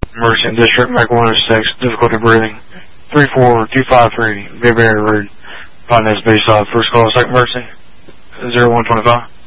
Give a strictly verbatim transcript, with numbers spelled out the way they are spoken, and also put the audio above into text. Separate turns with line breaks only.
Emergency in District, Mike one oh six, difficulty breathing. three four two five three, Bayberry Road. Finance base off, first call, second emergency. zero one twenty-five.